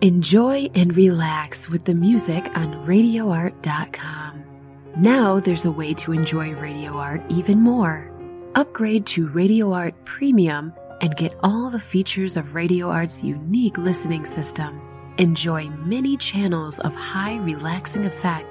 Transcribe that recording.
Enjoy and relax with the music on RadioArt.com. Now there's a way to enjoy Radio Art even more. Upgrade to Radio Art Premium and get all the features of Radio Art's unique listening system. Enjoy many channels of high relaxing effects